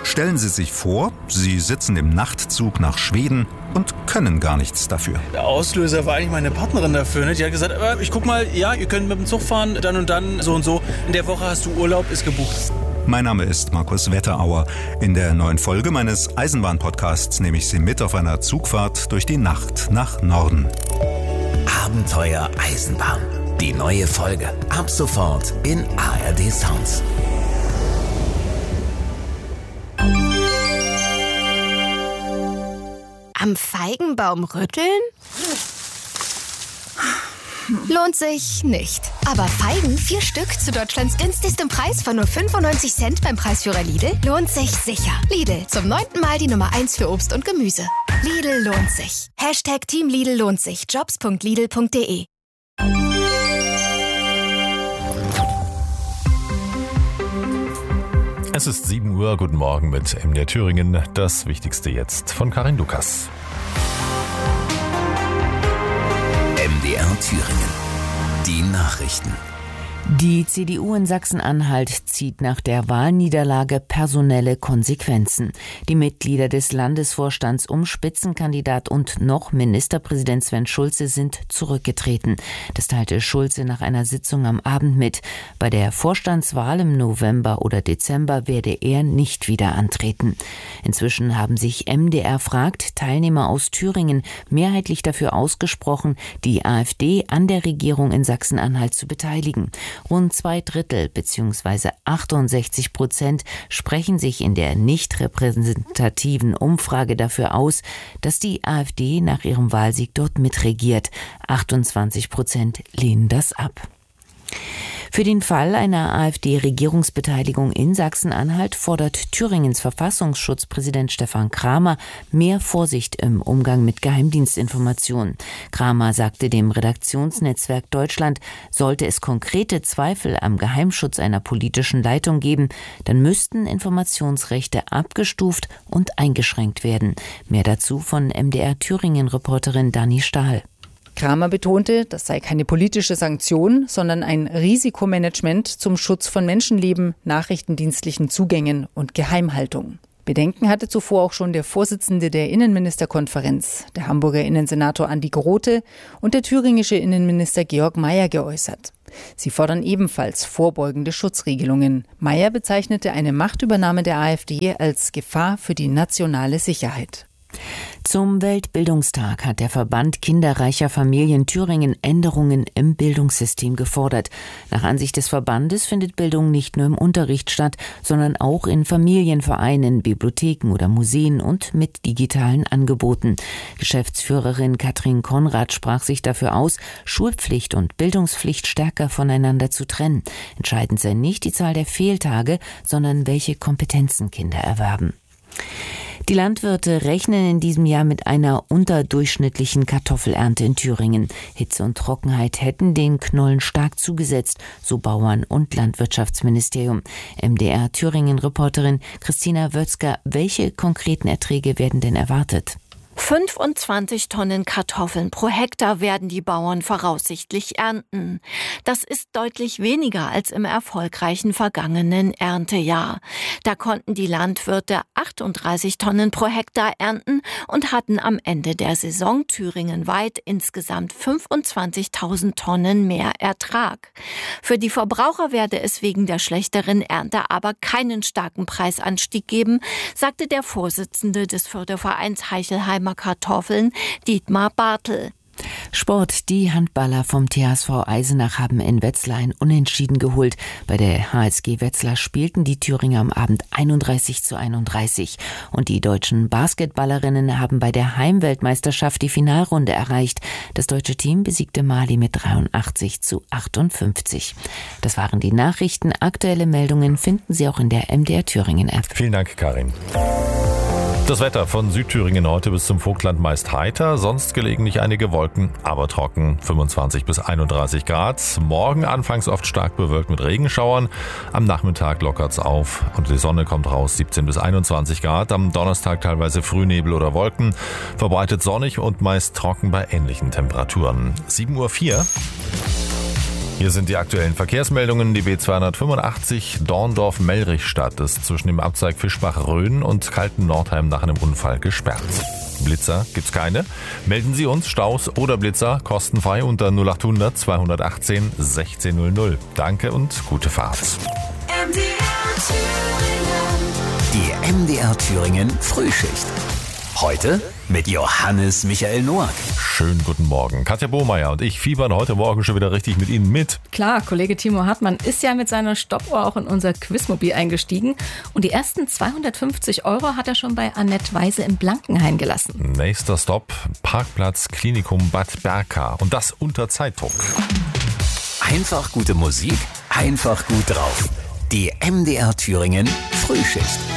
Stellen Sie sich vor, Sie sitzen im Nachtzug nach Schweden und können gar nichts dafür. Der Auslöser war eigentlich meine Partnerin dafür. Ne? Die hat gesagt, ich guck mal, ja, ihr könnt mit dem Zug fahren, dann und dann, so und so. In der Woche hast du Urlaub, ist gebucht. Mein Name ist Markus Wetterauer. In der neuen Folge meines Eisenbahn-Podcasts nehme ich Sie mit auf einer Zugfahrt durch die Nacht nach Norden. Abenteuer Eisenbahn. Die neue Folge. Ab sofort in ARD Sounds. Am Feigenbaum rütteln? Lohnt sich nicht. Aber Feigen, 4 Stück zu Deutschlands günstigstem Preis von nur 95 Cent beim Preisführer Lidl, lohnt sich sicher. Lidl, zum 9. Mal die Nummer 1 für Obst und Gemüse. Lidl lohnt sich. #Team Lidl lohnt sich. Jobs.lidl.de. Es ist 7 Uhr, guten Morgen mit MDR Thüringen. Das Wichtigste jetzt von Karin Lukas. MDR Thüringen. Die Nachrichten. Die CDU in Sachsen-Anhalt zieht nach der Wahlniederlage personelle Konsequenzen. Die Mitglieder des Landesvorstands um Spitzenkandidat und noch Ministerpräsident Sven Schulze sind zurückgetreten. Das teilte Schulze nach einer Sitzung am Abend mit. Bei der Vorstandswahl im November oder Dezember werde er nicht wieder antreten. Inzwischen haben sich MDR fragt Teilnehmer aus Thüringen mehrheitlich dafür ausgesprochen, die AfD an der Regierung in Sachsen-Anhalt zu beteiligen. Rund 2/3 bzw. 68% sprechen sich in der nicht repräsentativen Umfrage dafür aus, dass die AfD nach ihrem Wahlsieg dort mitregiert. 28% lehnen das ab. Für den Fall einer AfD-Regierungsbeteiligung in Sachsen-Anhalt fordert Thüringens Verfassungsschutzpräsident Stefan Kramer mehr Vorsicht im Umgang mit Geheimdienstinformationen. Kramer sagte dem Redaktionsnetzwerk Deutschland, sollte es konkrete Zweifel am Geheimschutz einer politischen Leitung geben, dann müssten Informationsrechte abgestuft und eingeschränkt werden. Mehr dazu von MDR Thüringen-Reporterin Dani Stahl. Kramer betonte, das sei keine politische Sanktion, sondern ein Risikomanagement zum Schutz von Menschenleben, nachrichtendienstlichen Zugängen und Geheimhaltung. Bedenken hatte zuvor auch schon der Vorsitzende der Innenministerkonferenz, der Hamburger Innensenator Andi Grote und der thüringische Innenminister Georg Mayer geäußert. Sie fordern ebenfalls vorbeugende Schutzregelungen. Mayer bezeichnete eine Machtübernahme der AfD als Gefahr für die nationale Sicherheit. Zum Weltbildungstag hat der Verband kinderreicher Familien Thüringen Änderungen im Bildungssystem gefordert. Nach Ansicht des Verbandes findet Bildung nicht nur im Unterricht statt, sondern auch in Familienvereinen, Bibliotheken oder Museen und mit digitalen Angeboten. Geschäftsführerin Katrin Konrad sprach sich dafür aus, Schulpflicht und Bildungspflicht stärker voneinander zu trennen. Entscheidend sei nicht die Zahl der Fehltage, sondern welche Kompetenzen Kinder erwerben. Die Landwirte rechnen in diesem Jahr mit einer unterdurchschnittlichen Kartoffelernte in Thüringen. Hitze und Trockenheit hätten den Knollen stark zugesetzt, so Bauern- und Landwirtschaftsministerium. MDR Thüringen-Reporterin Christina Wötzger, welche konkreten Erträge werden denn erwartet? 25 Tonnen Kartoffeln pro Hektar werden die Bauern voraussichtlich ernten. Das ist deutlich weniger als im erfolgreichen vergangenen Erntejahr. Da konnten die Landwirte 38 Tonnen pro Hektar ernten und hatten am Ende der Saison thüringenweit insgesamt 25.000 Tonnen mehr Ertrag. Für die Verbraucher werde es wegen der schlechteren Ernte aber keinen starken Preisanstieg geben, sagte der Vorsitzende des Fördervereins Heichelheimer Kartoffeln, Dietmar Bartel. Sport. Die Handballer vom THSV Eisenach haben in Wetzlar ein Unentschieden geholt. Bei der HSG Wetzlar spielten die Thüringer am Abend 31:31. Und die deutschen Basketballerinnen haben bei der Heimweltmeisterschaft die Finalrunde erreicht. Das deutsche Team besiegte Mali mit 83:58. Das waren die Nachrichten. Aktuelle Meldungen finden Sie auch in der MDR Thüringen App. Vielen Dank, Karin. Das Wetter von Südthüringen heute bis zum Vogtland meist heiter, sonst gelegentlich einige Wolken, aber trocken, 25 bis 31 Grad. Morgen anfangs oft stark bewölkt mit Regenschauern, am Nachmittag lockert's auf und die Sonne kommt raus, 17 bis 21 Grad. Am Donnerstag teilweise Frühnebel oder Wolken, verbreitet sonnig und meist trocken bei ähnlichen Temperaturen. 7:04 Uhr. Hier sind die aktuellen Verkehrsmeldungen. Die B285 Dorndorf-Mellrichstadt ist zwischen dem Abzweig Fischbach-Rhön und Kalten-Nordheim nach einem Unfall gesperrt. Blitzer gibt's keine. Melden Sie uns Staus oder Blitzer kostenfrei unter 0800 218 1600. Danke und gute Fahrt. Die MDR Thüringen Frühschicht. Heute mit Johannes Michael Noack. Schönen guten Morgen. Katja Bohmeier und ich fiebern heute Morgen schon wieder richtig mit Ihnen mit. Klar, Kollege Timo Hartmann ist ja mit seiner Stoppuhr auch in unser Quizmobil eingestiegen. Und die ersten 250 € hat er schon bei Annette Weise in Blankenhain gelassen. Nächster Stopp, Parkplatz Klinikum Bad Berka. Und das unter Zeitdruck. Einfach gute Musik, einfach gut drauf. Die MDR Thüringen Frühschicht.